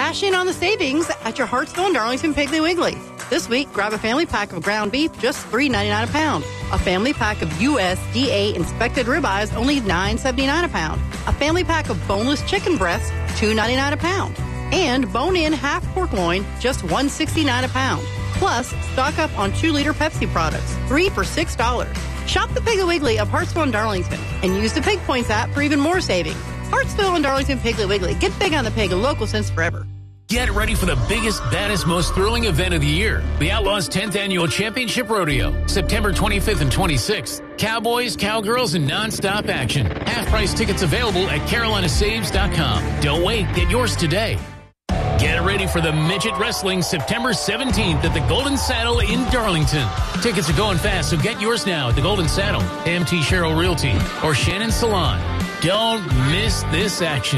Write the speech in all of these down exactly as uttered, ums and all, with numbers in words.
Cash in on the savings at your Hartsville and Darlington Piggly Wiggly. This week, grab a family pack of ground beef, just three ninety-nine a pound. A family pack of U S D A inspected ribeyes, only nine seventy-nine a pound. A family pack of boneless chicken breasts, two ninety-nine a pound. And bone-in half pork loin, just one sixty-nine a pound. Plus, stock up on two liter Pepsi products, three for six dollars. Shop the Piggly Wiggly of Hartsville and Darlington and use the Pig Points app for even more savings. Hartsville and Darlington Piggly Wiggly. Get big on the pig and local since forever. Get ready for the biggest, baddest, most thrilling event of the year. The Outlaws' tenth Annual Championship Rodeo. September twenty-fifth and twenty-sixth. Cowboys, cowgirls, and non-stop action. Half-price tickets available at carolina saves dot com. Don't wait. Get yours today. Get ready for the Midget Wrestling September seventeenth at the Golden Saddle in Darlington. Tickets are going fast, so get yours now at the Golden Saddle, M T Sherrill Realty, or Shannon Salon. Don't miss this action.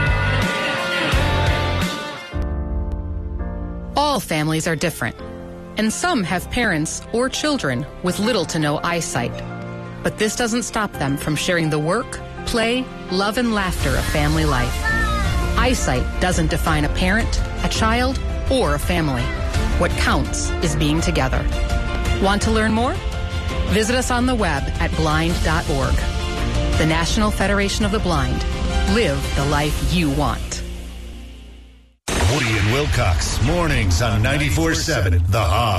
All families are different, and some have parents or children with little to no eyesight. But this doesn't stop them from sharing the work, play, love, and laughter of family life. Eyesight doesn't define a parent, a child, or a family. What counts is being together. Want to learn more? Visit us on the web at blind dot org. The National Federation of the Blind. Live the life you want. Woody and Wilcox, mornings on ninety-four seven The Hog.